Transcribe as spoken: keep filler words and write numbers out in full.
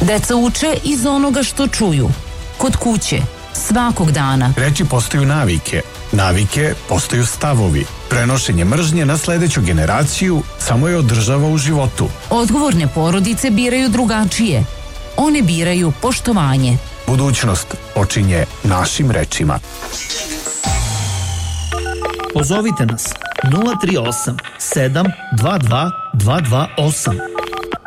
Deca uče iz onoga što čuju. Kod kuće, svakog dana. Reči postaju navike. Navike postaju stavovi. Prenošenje mržnje na sledeću generaciju samo je održava u životu. Odgovorne porodice biraju drugačije. One biraju poštovanje. Budućnost počinje našim rečima. Pozovite nas nula tri osam sedam dva dva dva dva osam.